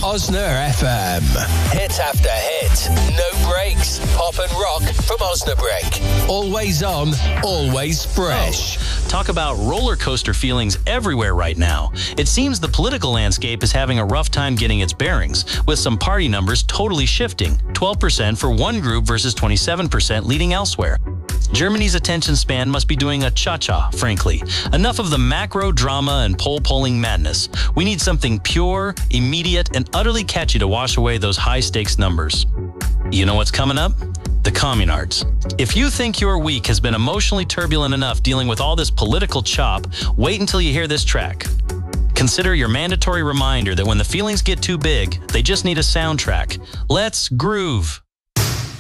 Osner FM. Hit after hit. No breaks. Pop and rock from Osnabrück. Always on, always fresh. Talk about roller coaster feelings everywhere right now. It seems the political landscape is having a rough time getting its bearings, with some party numbers totally shifting. 12% for one group versus 27% leading elsewhere. Germany's attention span must be doing a cha-cha, frankly. Enough of the macro drama and polling madness. We need something pure, immediate, and utterly catchy to wash away those high-stakes numbers. You know what's coming up? The Communards. If you think your week has been emotionally turbulent enough dealing with all this political chop, wait until you hear this track. Consider your mandatory reminder that when the feelings get too big, they just need a soundtrack. Let's groove.